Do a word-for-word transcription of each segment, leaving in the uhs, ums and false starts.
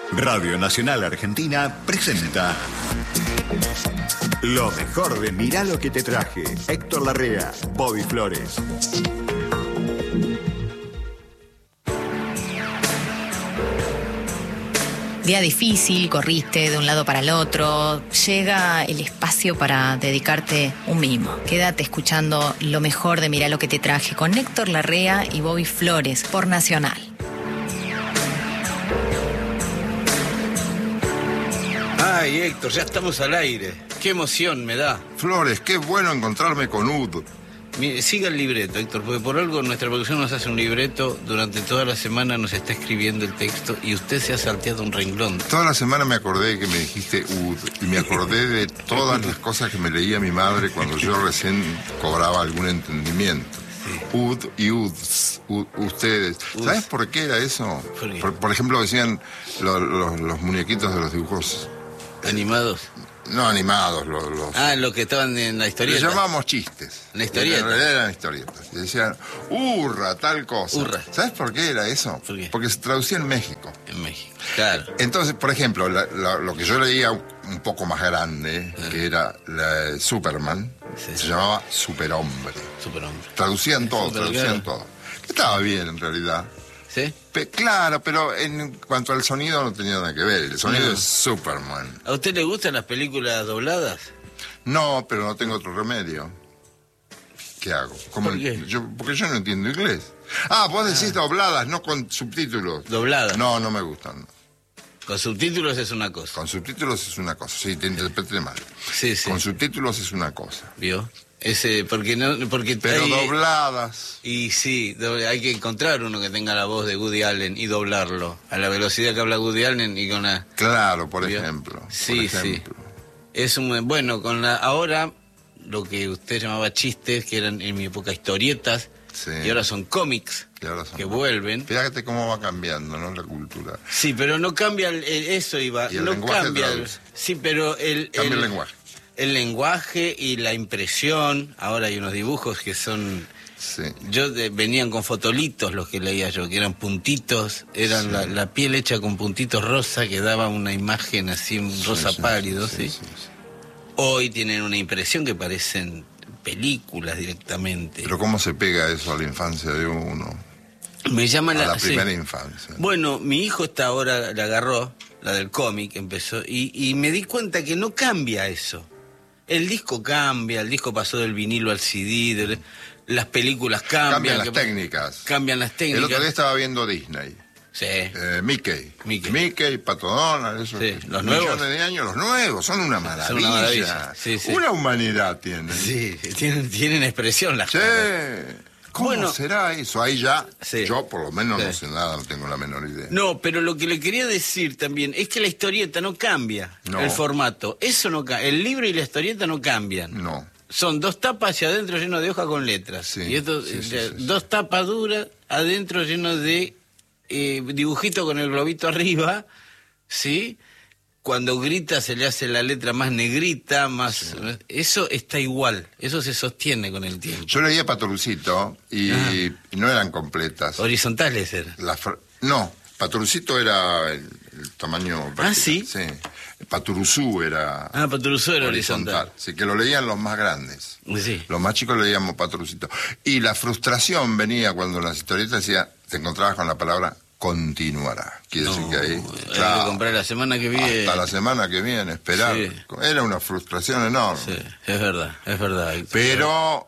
Radio Nacional Argentina presenta lo mejor de Mirá lo que te traje. Héctor Larrea, Bobby Flores. Día difícil, corriste de un lado para el otro, llega el espacio para dedicarte un mimo. Quédate escuchando lo mejor de Mirá lo que te traje con Héctor Larrea y Bobby Flores por Nacional. Ay, Héctor, ya estamos al aire. Qué emoción me da. Flores, qué bueno encontrarme con Ud. Mire, siga el libreto, Héctor, porque por algo nuestra producción nos hace un libreto, durante toda la semana nos está escribiendo el texto y usted se ha salteado un renglón. Toda la semana me acordé que me dijiste Ud y me acordé de todas las cosas que me leía mi madre cuando yo recién cobraba algún entendimiento. Sí. Ud y Uds, u, ustedes. Uds. ¿Sabes por qué era eso? ¿Por, por, por ejemplo, decían lo, lo, los muñequitos de los dibujos. ¿Animados? No animados, los, los... Ah, los que estaban en la historieta. Les llamábamos chistes. La historieta. En realidad eran historietas. Y decían, hurra, tal cosa. Hurra. ¿Sabes por qué era eso? ¿Por qué? Porque se traducía en México. En México, claro. Entonces, por ejemplo, la, la, lo que yo leía un poco más grande, ah. que era la, Superman, sí. se llamaba Superhombre. Superhombre. Traducían todo, Super, traducían claro. todo. Que estaba bien, en realidad. ¿Sí? Pe claro, pero en cuanto al sonido no tenía nada que ver. El sonido no. es Superman. ¿A usted le gustan las películas dobladas? No, pero no tengo otro remedio. ¿Qué hago? ¿Cómo ¿Por qué? Yo, porque yo no entiendo inglés. Ah, vos decís ah. dobladas, no con subtítulos. Dobladas. No, no me gustan. Con subtítulos es una cosa. Con subtítulos es una cosa, sí, te interpreté mal. Sí, sí. Con subtítulos es una cosa. ¿Vio? Ese, porque no, porque pero hay, dobladas. Y sí, hay que encontrar uno que tenga la voz de Woody Allen y doblarlo a la velocidad que habla Woody Allen y con la. Claro, por ¿vio? ejemplo. Sí, por ejemplo. sí. Es un bueno con la ahora lo que usted llamaba chistes, que eran en mi época historietas, sí. y ahora son cómics ahora son que cómics. vuelven. Fíjate cómo va cambiando, ¿no? La cultura. Sí, pero no cambia el, el, eso iba. Y el no lenguaje cambia. El, sí, pero el cambia el, el lenguaje. El lenguaje y la impresión. Ahora hay unos dibujos que son... Sí. Yo de, venían con fotolitos los que leía yo, que eran puntitos, eran sí. la, la piel hecha con puntitos rosa que daba una imagen así, un rosa sí, sí, pálido, ¿sí? Sí, sí, sí. Hoy tienen una impresión que parecen películas directamente. Pero ¿cómo se pega eso a la infancia de uno? Me llama a la, la primera sí. infancia. Bueno, mi hijo está ahora, la agarró, la del cómic, empezó, y, y me di cuenta que no cambia eso. El disco cambia, el disco pasó del vinilo al C D, de, las películas cambian. Cambian las que, técnicas. Cambian las técnicas. El otro día estaba viendo Disney. Sí. Eh, Mickey. Mickey. Mickey, Pato Donald, esos sí. los nuevos. millones de años, los nuevos, son una maravilla. Son una maravilla. Sí, sí. Una humanidad tienen. Sí, tienen, tienen expresión las sí. cosas. ¿Cómo bueno, será eso? Ahí ya, sí. yo por lo menos sí. no sé nada, no tengo la menor idea. No, pero lo que le quería decir también es que la historieta no cambia, no. el formato. Eso no cambia. El libro y la historieta no cambian. No. Son dos tapas hacia adentro llenos de hojas con letras. Sí, y esto, sí, sí, eh, sí, dos sí. tapas duras adentro llenos de eh, dibujito con el globito arriba, ¿sí? Cuando grita se le hace la letra más negrita, más... Sí. Eso está igual, eso se sostiene con el tiempo. Yo leía Patorucito y, y no eran completas. Horizontales eran. La no, Patorucito era el, el tamaño... Ah, ¿sí? Sí. Paturuzú era... Ah, Paturuzú era horizontal. horizontal. Sí, que lo leían los más grandes. Sí. Los más chicos leíamos Patorucito. Y la frustración venía cuando en las historietas decía, te encontrabas con la palabra continuará. Quiere no, decir que ahí... Hay claro, que comprar la semana que viene. Hasta la semana que viene, esperar. Sí. Era una frustración enorme. Sí, es verdad, es verdad. Pero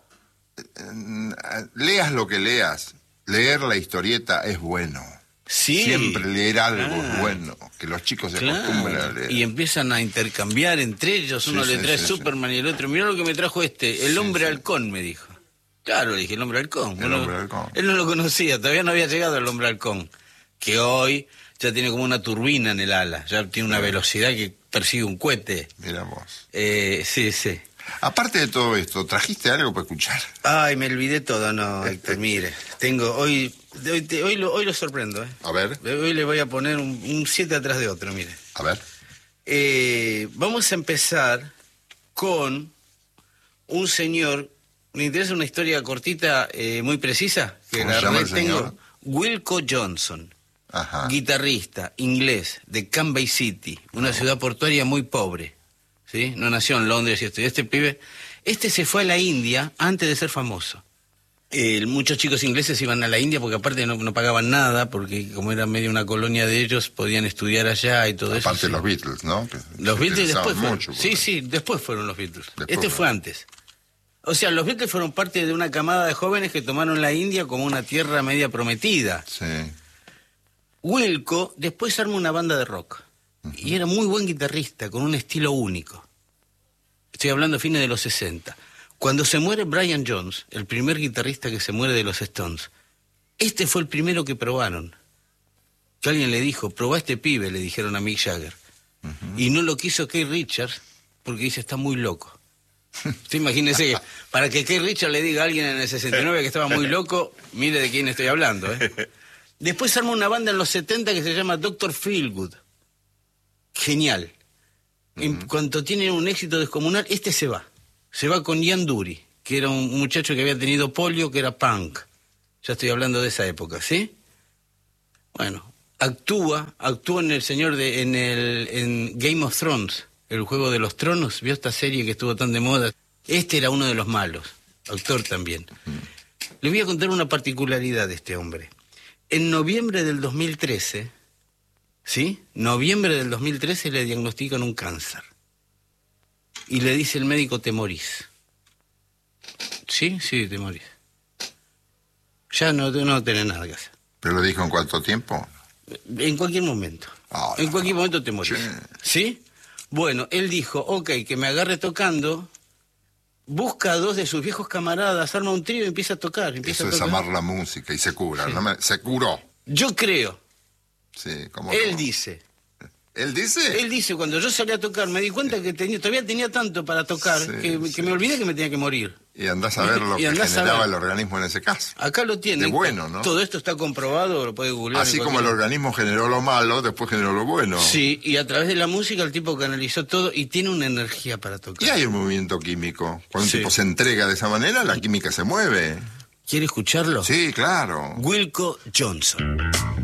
eh, leas lo que leas, leer la historieta es bueno. Sí. Siempre leer algo ah, es bueno, que los chicos se claro. acostumbren a leer. Y empiezan a intercambiar entre ellos, uno sí, le sí, trae sí, Superman sí. y el otro, mirá lo que me trajo este, el sí, hombre sí. halcón, me dijo. Claro, le dije, el hombre halcón. El Bueno, hombre halcón. Él no lo conocía, todavía no había llegado el hombre halcón, que hoy ya tiene como una turbina en el ala, ya tiene una velocidad que persigue un cohete. Mira vos. Eh, sí, sí. Aparte de todo esto, ¿trajiste algo para escuchar? Ay, me olvidé todo, no, Héctor, mire. Tengo, hoy, hoy, te, hoy, lo, hoy lo sorprendo, ¿eh? A ver. Hoy le voy a poner un, un siete atrás de otro, mire. A ver. Eh, vamos a empezar con un señor, me interesa una historia cortita, eh, muy precisa, que ¿Cómo la se llama verdad el tengo. señor? Wilko Johnson. Ajá. guitarrista inglés de Cambay City, una ciudad portuaria muy pobre, ¿sí? No nació en Londres y esto. Este pibe, este se fue a la India antes de ser famoso. Eh, muchos chicos ingleses iban a la India porque aparte no, no pagaban nada, porque como era medio una colonia de ellos, podían estudiar allá y todo eso. Aparte Sí. los Beatles, ¿no? Que Los se Beatles después fueron. mucho, Sí, porque- sí, después fueron los Beatles. Después este fueron. fue antes. O sea, los Beatles fueron parte de una camada de jóvenes que tomaron la India como una tierra media prometida. Sí. Wilco después arma una banda de rock. Y era muy buen guitarrista, con un estilo único. Estoy hablando fines de los sesenta. Cuando se muere Brian Jones, el primer guitarrista que se muere de los Stones, este fue el primero que probaron. Que alguien le dijo, probá este pibe, le dijeron a Mick Jagger. Uh-huh. Y no lo quiso Keith Richards porque dice, está muy loco. Usted imagínese que para que Keith Richards le diga a alguien en el sesenta y nueve que estaba muy loco, mire de quién estoy hablando. ¿eh? Después arma una banda en los setenta que se llama doctor Feelgood. Genial. Uh-huh. En cuanto tienen un éxito descomunal, este se va. Se va con Ian Dury, que era un muchacho que había tenido polio, que era punk. Ya estoy hablando de esa época, ¿sí? Bueno, actúa, actúa en el señor de, en el en Game of Thrones, el juego de los tronos. ¿Vio esta serie que estuvo tan de moda? Este era uno de los malos, actor también. Mm. Le voy a contar una particularidad de este hombre. En noviembre del dos mil trece, ¿sí? Noviembre del dos mil trece le diagnostican un cáncer. Y le dice el médico, te morís. Sí, sí, te morís. Ya no, no tenés nada que hacer. ¿Pero lo dijo en cuánto tiempo? En cualquier momento. Oh, en no, cualquier no. momento te morís. Sí. ¿Sí? Bueno, él dijo, ok, que me agarre tocando, busca a dos de sus viejos camaradas, arma un trío y empieza a tocar. Empieza Eso a es tocar. amar la música y se cura. Sí. No me- se curó. Yo creo. Sí, ¿cómo Él no? dice. ¿Él dice? Él dice, cuando yo salí a tocar, me di cuenta que tenía, todavía tenía tanto para tocar, Sí, que, sí. que me olvidé que me tenía que morir. Y andás a ver lo Y que andás a generaba ver. el organismo en ese caso. Acá lo tiene. De bueno, ¿no? Todo esto está comprobado, lo puede googlear. Así en como el cualquier- organismo generó lo malo, después generó lo bueno. Sí, y a través de la música el tipo canalizó todo y tiene una energía para tocar. Y hay un movimiento químico. Cuando Sí. un tipo se entrega de esa manera, la química se mueve. ¿Quiere escucharlo? Sí, claro. Wilco Johnson.